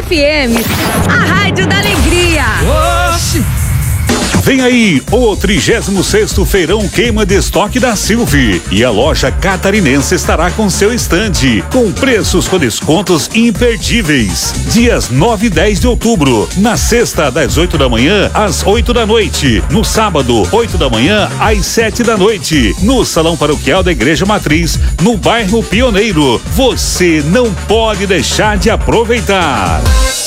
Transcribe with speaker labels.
Speaker 1: FM, a rádio da alegria.
Speaker 2: Oxi!
Speaker 3: Vem aí o 36º Feirão Queima de Estoque da Silve e a loja catarinense estará com seu estande, com preços com descontos imperdíveis. Dias 9 e 10 de outubro, na sexta das 8 da manhã às 8 da noite, no sábado 8 da manhã às 7 da noite, no Salão Paroquial da Igreja Matriz, no bairro Pioneiro. Você não pode deixar de aproveitar.